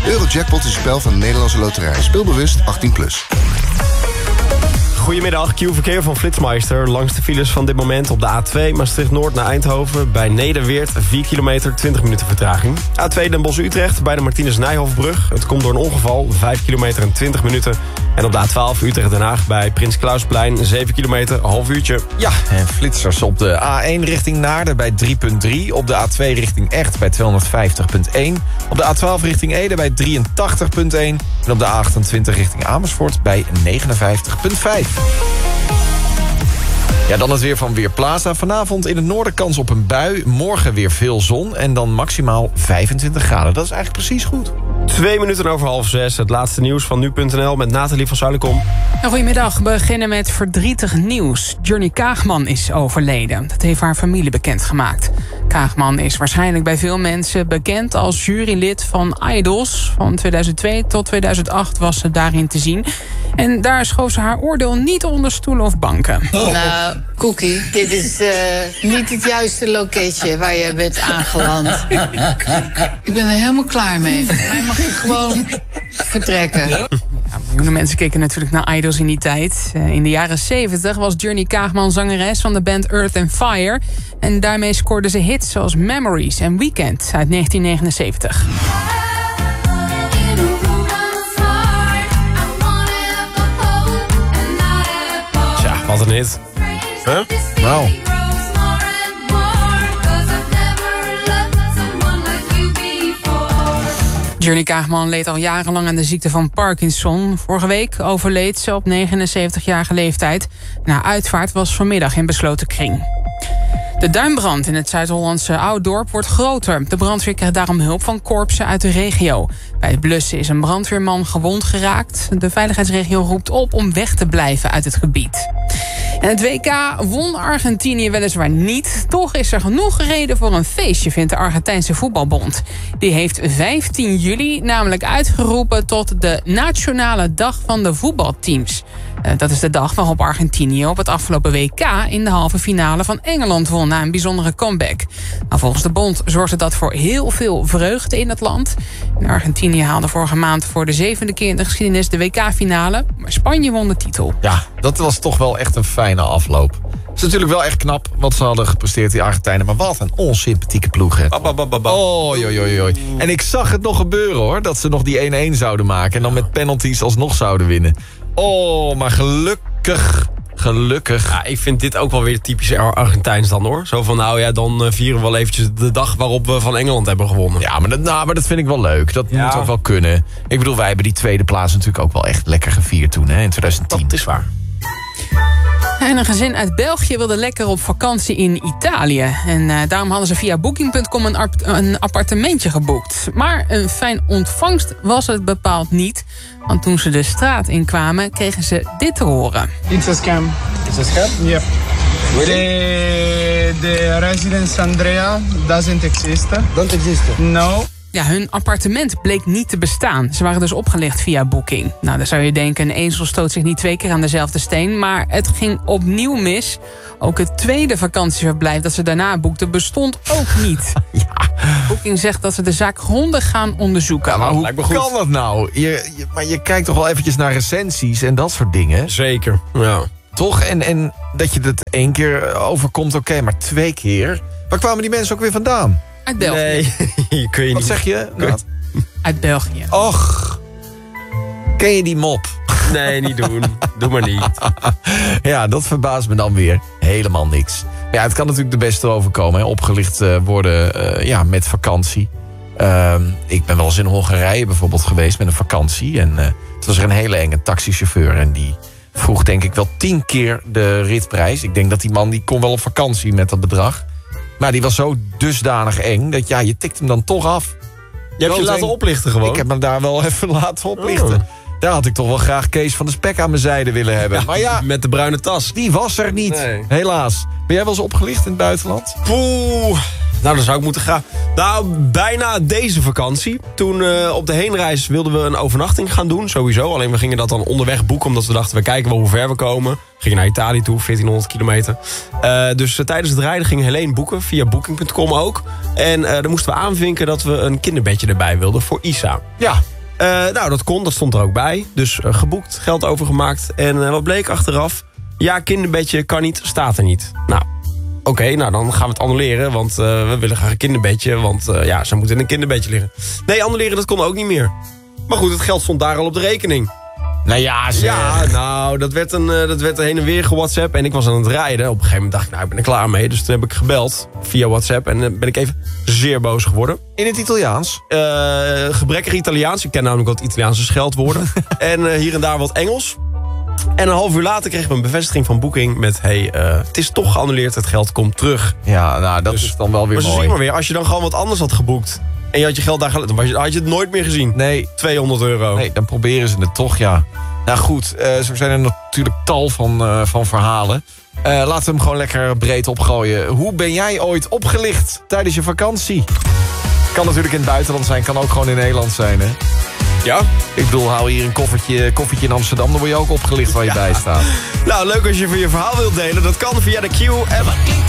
Eurojackpot is een spel van de Nederlandse Loterij. Speelbewust 18+. Goedemiddag, Q-verkeer van Flitsmeister. Langs de files van dit moment op de A2 Maastricht-Noord naar Eindhoven. Bij Nederweert 4 kilometer, 20 minuten vertraging. A2 Den Bosch-Utrecht bij de Martinus-Nijhoffbrug. Het komt door een ongeval, 5 kilometer en 20 minuten. En op de A12 Utrecht-Den Haag bij Prins Klausplein 7 kilometer, half uurtje. Ja, en flitsers op de A1 richting Naarden bij 3,3. Op de A2 richting Echt bij 250,1. Op de A12 richting Ede bij 83,1. En op de A28 richting Amersfoort bij 59,5. Ja, dan het weer van Weerplaza. Vanavond in het noorden kans op een bui. Morgen weer veel zon en dan maximaal 25 graden. Dat is eigenlijk precies goed. 2 minuten over 5:30. Het laatste nieuws van nu.nl met Nathalie van Zuilenkom. Goedemiddag. We beginnen met verdrietig nieuws. Johnny Kaagman is overleden. Dat heeft haar familie bekendgemaakt. Kaagman is waarschijnlijk bij veel mensen bekend als jurylid van Idols. Van 2002 tot 2008 was ze daarin te zien. En daar schoof ze haar oordeel niet onder stoelen of banken. Nou, Cookie, dit is niet het juiste loketje waar je bent aangeland. Ik ben er helemaal klaar mee. Mij mag je gewoon vertrekken. Ja, miljoenen mensen keken natuurlijk naar Idols in die tijd. In de jaren 70 was Johnny Kaagman zangeres van de band Earth and Fire. En daarmee scoorde ze hits zoals Memories en Weekend uit 1979. Tja, wat een hit. Huh? Nou. Johnny Kaagman leed al jarenlang aan de ziekte van Parkinson. Vorige week overleed ze op 79-jarige leeftijd. Haar uitvaart was vanmiddag in besloten kring. De duinbrand in het Zuid-Hollandse Ouddorp wordt groter. De brandweer krijgt daarom hulp van korpsen uit de regio. Bij het blussen is een brandweerman gewond geraakt. De veiligheidsregio roept op om weg te blijven uit het gebied. En het WK won Argentinië weliswaar niet. Toch is er genoeg reden voor een feestje, vindt de Argentijnse voetbalbond. Die heeft 15 juli namelijk uitgeroepen tot de Nationale Dag van de Voetbalteams. Dat is de dag waarop Argentinië op het afgelopen WK in de halve finale van Engeland won na een bijzondere comeback. Maar volgens de bond zorgde dat voor heel veel vreugde in het land. En Argentinië haalde vorige maand voor de 7e keer in de geschiedenis de WK-finale. Maar Spanje won de titel. Ja, dat was toch wel echt een fijne afloop. Het is natuurlijk wel echt knap wat ze hadden gepresteerd, die Argentijnen. Maar wat een onsympathieke ploeg, hè. Oh, joi. En ik zag het nog gebeuren, hoor. Dat ze nog die 1-1 zouden maken. En dan met penalties alsnog zouden winnen. Oh, maar gelukkig. Ja, ik vind dit ook wel weer typisch Argentijns dan, hoor. Zo van, nou ja, dan vieren we wel eventjes de dag waarop we van Engeland hebben gewonnen. Ja, maar dat vind ik wel leuk. Dat moet ook wel kunnen. Ik bedoel, wij hebben die tweede plaats natuurlijk ook wel echt lekker gevierd toen, hè, in 2010. Dat is waar. En een gezin uit België wilde lekker op vakantie in Italië. En daarom hadden ze via Booking.com een appartementje geboekt. Maar een fijn ontvangst was het bepaald niet. Want toen ze de straat inkwamen, kregen ze dit te horen. It's a scam. It's a scam? Yep. The residence Andrea doesn't exist. Don't exist? No. Ja, hun appartement bleek niet te bestaan. Ze waren dus opgelicht via Booking. Nou, dan zou je denken, een ezel stoot zich niet 2 keer aan dezelfde steen. Maar het ging opnieuw mis. Ook het tweede vakantieverblijf dat ze daarna boekten bestond ook niet. Ja. Booking zegt dat ze de zaak grondig gaan onderzoeken. Ja, maar hoe kan dat nou? Maar je kijkt toch wel eventjes naar recensies en dat soort dingen? Zeker, ja. Toch? En dat je het 1 keer overkomt, oké, maar 2 keer? Waar kwamen die mensen ook weer vandaan? Uit België. Nee, kun je Wat niet. zeg je? Uit België. Och, ken je die mop? Nee, niet doen. Doe maar niet. Ja, dat verbaast me dan weer helemaal niks. Ja, het kan natuurlijk de beste overkomen. Hè. Opgelicht worden met vakantie. Ik ben wel eens in Hongarije bijvoorbeeld geweest met een vakantie. En het was er een hele enge taxichauffeur. En die vroeg denk ik wel 10 keer de ritprijs. Ik denk dat die man die kon wel op vakantie met dat bedrag. Maar die was zo dusdanig eng dat je tikt hem dan toch af. Je hebt je laten oplichten gewoon? Ik heb me daar wel even laten oplichten. Oh. Daar had ik toch wel graag Kees van de Spek aan mijn zijde willen hebben. Ja, maar ja, met de bruine tas. Die was er niet, helaas. Ben jij wel eens opgelicht in het buitenland? Poeh. Nou, dan zou ik moeten gaan. Nou, bijna deze vakantie. Toen op de heenreis wilden we een overnachting gaan doen, sowieso. Alleen we gingen dat dan onderweg boeken, omdat we dachten, we kijken wel hoe ver we komen. We gingen naar Italië toe, 1400 kilometer. Dus tijdens het rijden ging Helene boeken, via Booking.com ook. En dan moesten we aanvinken dat we een kinderbedje erbij wilden voor Isa. Ja. Nou, dat kon, dat stond er ook bij. Dus geboekt, geld overgemaakt. En wat bleek achteraf? Ja, kinderbedje kan niet, staat er niet. Nou, oké, nou dan gaan we het annuleren. Want we willen graag een kinderbedje. Want ze moeten in een kinderbedje liggen. Nee, annuleren, dat kon ook niet meer. Maar goed, het geld stond daar al op de rekening. Nou ja, zeg. Ja, nou, dat werd een heen en weer gewhatsapp. En ik was aan het rijden. Op een gegeven moment dacht ik, nou, ik ben er klaar mee. Dus toen heb ik gebeld via WhatsApp. En ben ik even zeer boos geworden. In het Italiaans? Gebrekkig Italiaans. Ik ken namelijk wat Italiaanse scheldwoorden. En hier en daar wat Engels. En een half uur later kreeg ik een bevestiging van Booking met... het is toch geannuleerd, het geld komt terug. Ja, nou, dat is dan wel weer maar mooi. Maar zie maar weer, als je dan gewoon wat anders had geboekt... en je had je geld daar gelaten, dan had je het nooit meer gezien. Nee. €200. Nee, dan proberen ze het toch, ja. Nou goed, zo zijn er natuurlijk tal van verhalen. Laten we hem gewoon lekker breed opgooien. Hoe ben jij ooit opgelicht tijdens je vakantie? Kan natuurlijk in het buitenland zijn, kan ook gewoon in Nederland zijn, hè? Ja? Ik bedoel, hou hier een koffertje in Amsterdam... dan word je ook opgelicht waar je bij staat. Nou, leuk als je je verhaal wilt delen. Dat kan via de Q-app.